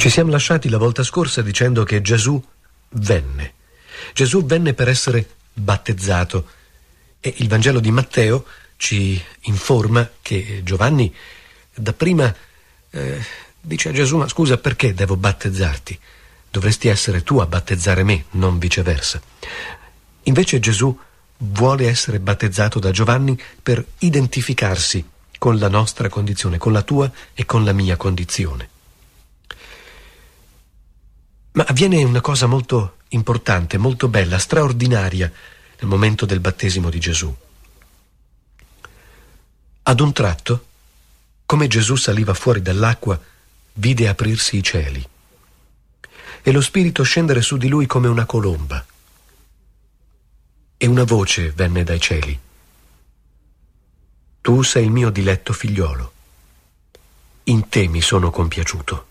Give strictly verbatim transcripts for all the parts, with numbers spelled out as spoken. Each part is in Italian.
Ci siamo lasciati la volta scorsa dicendo che Gesù venne. Gesù venne per essere battezzato e il Vangelo di Matteo ci informa che Giovanni dapprima eh, dice a Gesù: ma scusa, perché devo battezzarti? Dovresti essere tu a battezzare me, non viceversa. Invece Gesù vuole essere battezzato da Giovanni per identificarsi con la nostra condizione, con la tua e con la mia condizione. Ma avviene una cosa molto importante, molto bella, straordinaria nel momento del battesimo di Gesù. Ad un tratto, come Gesù saliva fuori dall'acqua, vide aprirsi i cieli e lo Spirito scendere su di lui come una colomba. E una voce venne dai cieli: tu sei il mio diletto figliolo, in te mi sono compiaciuto.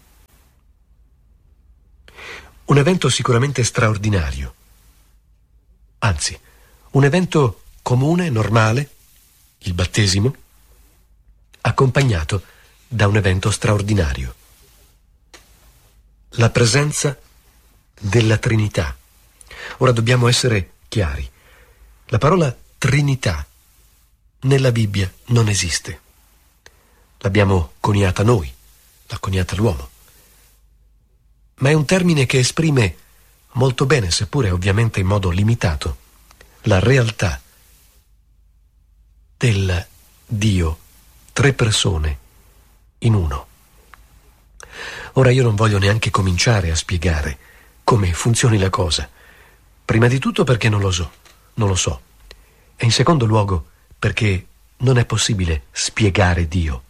Un evento sicuramente straordinario, anzi, un evento comune, normale, il battesimo, accompagnato da un evento straordinario. La presenza della Trinità. Ora dobbiamo essere chiari. La parola Trinità nella Bibbia non esiste. L'abbiamo coniata noi, l'ha coniata l'uomo. Ma è un termine che esprime molto bene, seppure ovviamente in modo limitato, la realtà del Dio, tre persone in uno. Ora io non voglio neanche cominciare a spiegare come funzioni la cosa. Prima di tutto perché non lo so, non lo so. E in secondo luogo perché non è possibile spiegare Dio.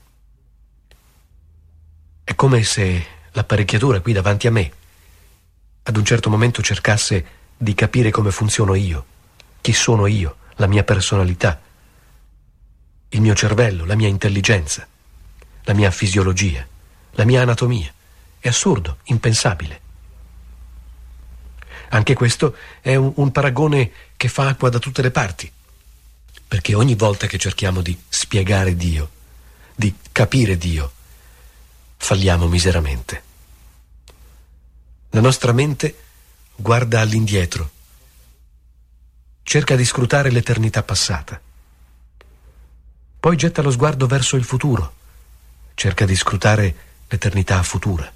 È come se l'apparecchiatura qui davanti a me ad un certo momento cercasse di capire come funziono io, chi sono io, la mia personalità, il mio cervello, la mia intelligenza, la mia fisiologia, la mia anatomia. È assurdo, impensabile. Anche questo è un, un paragone che fa acqua da tutte le parti, perché ogni volta che cerchiamo di spiegare Dio, di capire Dio, falliamo miseramente. La nostra mente guarda all'indietro, cerca di scrutare l'eternità passata. Poi getta lo sguardo verso il futuro, cerca di scrutare l'eternità futura.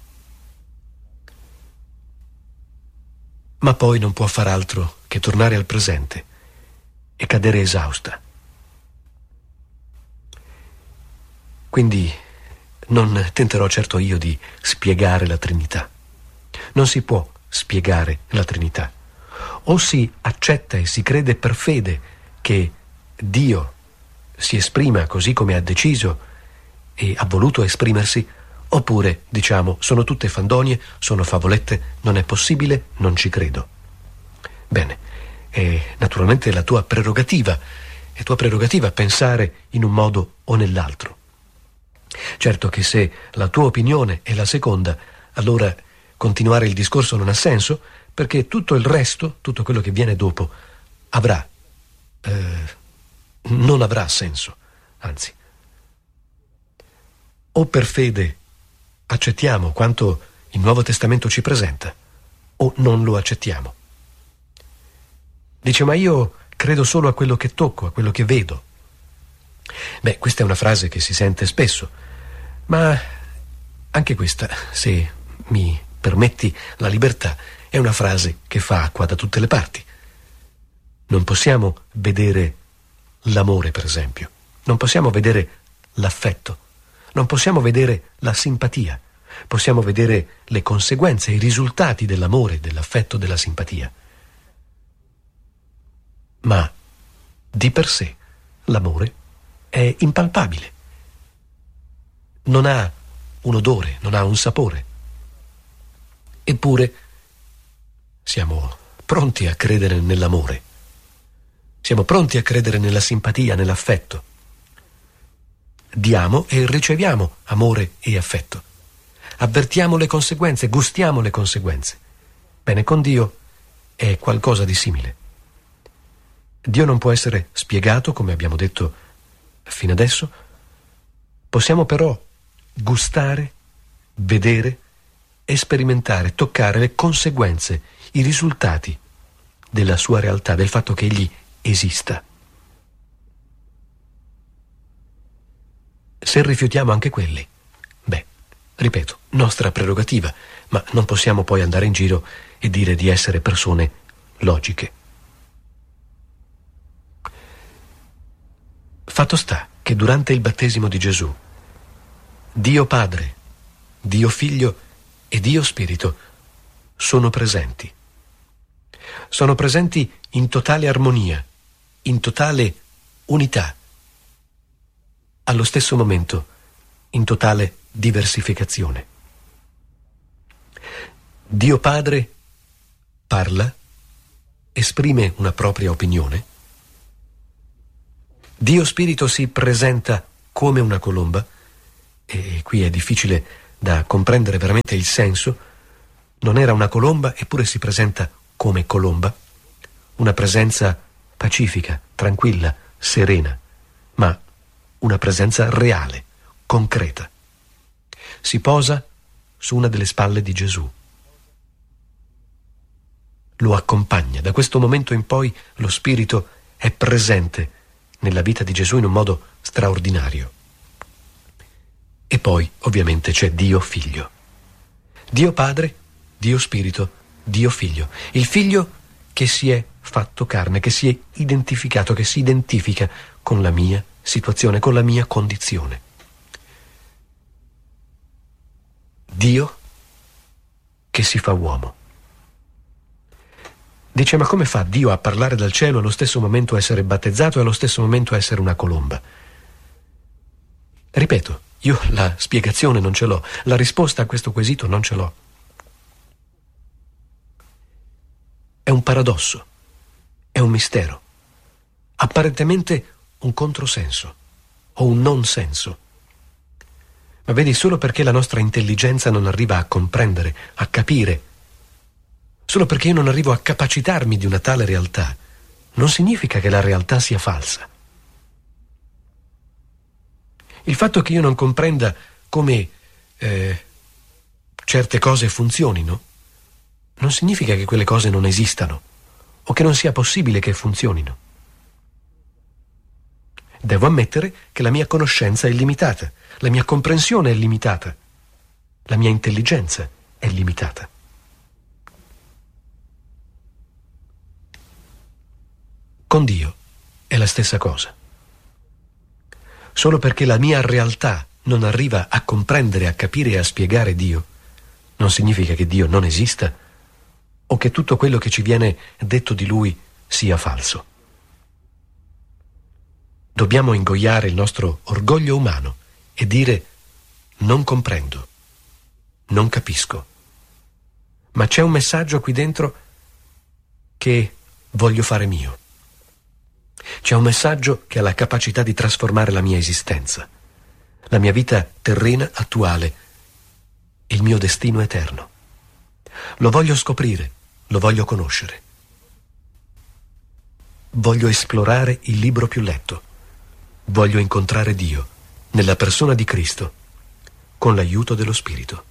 Ma poi non può far altro che tornare al presente e cadere esausta. Quindi non tenterò certo io di spiegare la Trinità. Non si può spiegare la Trinità. O si accetta e si crede per fede che Dio si esprima così come ha deciso e ha voluto esprimersi, oppure diciamo sono tutte fandonie, sono favolette, non è possibile, non ci credo. Bene, è naturalmente la tua prerogativa, è tua prerogativa pensare in un modo o nell'altro. Certo che se la tua opinione è la seconda, allora continuare il discorso non ha senso, perché tutto il resto, tutto quello che viene dopo, avrà, eh, non avrà senso, anzi. O per fede accettiamo quanto il Nuovo Testamento ci presenta, o non lo accettiamo. Dice: ma io credo solo a quello che tocco, a quello che vedo. Beh, questa è una frase che si sente spesso, ma anche questa, se mi permetti la libertà, è una frase che fa acqua da tutte le parti. Non possiamo vedere l'amore, per esempio, non possiamo vedere l'affetto, non possiamo vedere la simpatia, possiamo vedere le conseguenze, i risultati dell'amore, dell'affetto, della simpatia. Ma di per sé l'amore è impalpabile. Non ha un odore, non ha un sapore. Eppure siamo pronti a credere nell'amore. Siamo pronti a credere nella simpatia, nell'affetto. Diamo e riceviamo amore e affetto. Avvertiamo le conseguenze, gustiamo le conseguenze. Bene, con Dio è qualcosa di simile. Dio non può essere spiegato, come abbiamo detto fino adesso. Possiamo però gustare, vedere e sperimentare, toccare le conseguenze, i risultati della sua realtà, del fatto che egli esista. Se rifiutiamo anche quelli, beh, ripeto, nostra prerogativa, ma non possiamo poi andare in giro e dire di essere persone logiche. Fatto sta che durante il battesimo di Gesù, Dio Padre, Dio Figlio e Dio Spirito sono presenti. Sono presenti in totale armonia, in totale unità, allo stesso momento in totale diversificazione. Dio Padre parla, esprime una propria opinione. Dio Spirito si presenta come una colomba, e qui è difficile da comprendere veramente il senso. Non era una colomba, eppure si presenta come colomba, una presenza pacifica, tranquilla, serena, ma una presenza reale, concreta. Si posa su una delle spalle di Gesù. Lo accompagna. Da questo momento in poi lo Spirito è presente nella vita di Gesù in un modo straordinario. E poi, ovviamente, c'è Dio Figlio. Dio Padre, Dio Spirito, Dio Figlio. Il Figlio che si è fatto carne, che si è identificato, che si identifica con la mia situazione, con la mia condizione. Dio che si fa uomo. Dice, ma come fa Dio a parlare dal cielo e allo stesso momento essere battezzato e allo stesso momento essere una colomba? Ripeto, io la spiegazione non ce l'ho, la risposta a questo quesito non ce l'ho. È un paradosso, è un mistero, apparentemente un controsenso o un non senso. Ma vedi, solo perché la nostra intelligenza non arriva a comprendere, a capire, solo perché io non arrivo a capacitarmi di una tale realtà, non significa che la realtà sia falsa. Il fatto che io non comprenda come eh, certe cose funzionino, non significa che quelle cose non esistano o che non sia possibile che funzionino. Devo ammettere che la mia conoscenza è limitata, la mia comprensione è limitata, la mia intelligenza è limitata. Con Dio è la stessa cosa. Solo perché la mia realtà non arriva a comprendere, a capire e a spiegare Dio, non significa che Dio non esista o che tutto quello che ci viene detto di Lui sia falso. Dobbiamo ingoiare il nostro orgoglio umano e dire: non comprendo, non capisco, ma c'è un messaggio qui dentro che voglio fare mio. C'è un messaggio che ha la capacità di trasformare la mia esistenza, la mia vita terrena attuale, il mio destino eterno. Lo voglio scoprire, lo voglio conoscere. Voglio esplorare il libro più letto. Voglio incontrare Dio nella persona di Cristo con l'aiuto dello Spirito.